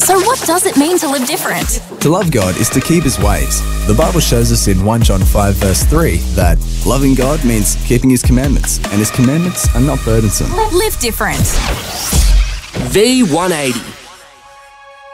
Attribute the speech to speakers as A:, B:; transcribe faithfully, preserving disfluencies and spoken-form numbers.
A: So what does it mean to live different?
B: To love God is to keep His ways. The Bible shows us in First John five verse three that loving God means keeping His commandments, and His commandments are not burdensome.
A: Live different.
C: V one eighty.